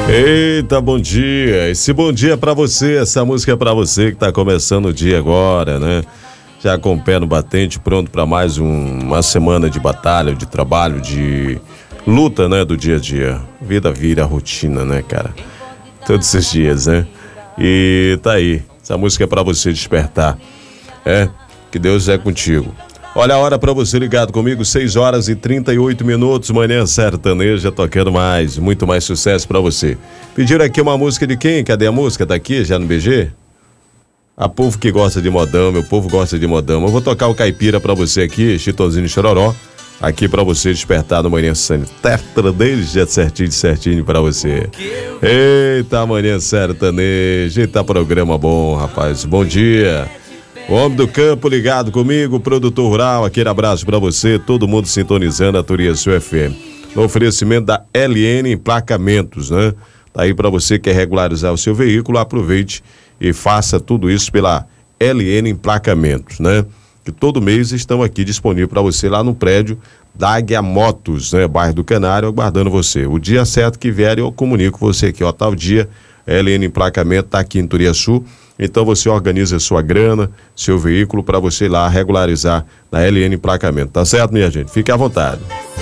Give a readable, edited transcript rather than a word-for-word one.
Eita, bom dia. Esse bom dia é pra você, essa música é pra você que tá começando o dia agora, né? Já com o pé no batente, pronto pra mais uma semana de batalha, de trabalho, de luta, né, do dia a dia. Vida vira rotina, né, cara? Todos esses dias, né? E tá aí, essa música é pra você despertar. Que Deus é contigo. Olha a hora pra você ligado comigo, 6h38, Manhã Sertaneja, tocando mais, muito mais sucesso pra você. Pediram aqui uma música de quem? Cadê a música? Tá aqui, já no BG? A povo que gosta de modão, meu povo gosta de modão. Eu vou tocar o Caipira pra você aqui, Chitãozinho e Chororó, aqui pra você despertar no Manhã Sertaneja, certinho pra você. Eita, Manhã Sertaneja, eita programa bom, rapaz, bom dia. O homem do campo ligado comigo, produtor rural, aquele abraço pra você, todo mundo sintonizando a Turiaçu FM. No oferecimento da LN Emplacamentos, né? Tá aí pra você que quer regularizar o seu veículo, aproveite e faça tudo isso pela LN Emplacamentos, né? Que todo mês estão aqui disponíveis pra você lá no prédio da Águia Motos, né? Bairro do Canário, aguardando você. O dia certo que vier eu comunico com você aqui, ó, tal dia, LN Emplacamento tá aqui em Turiaçu. Então você organiza sua grana, seu veículo para você ir lá regularizar na LN Emplacamento. Tá certo, minha gente? Fique à vontade.